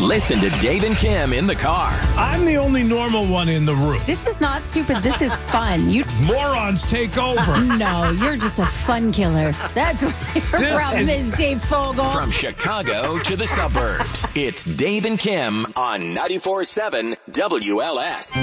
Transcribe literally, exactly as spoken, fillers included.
Listen to Dave and Kim in the car. I'm the only normal one in the room. This is not stupid. This is fun. You Morons take over. No, you're just a fun killer. That's what your This problem is- is, Dave Fogel. From Chicago to the suburbs, it's Dave and Kim on ninety-four point seven W L S.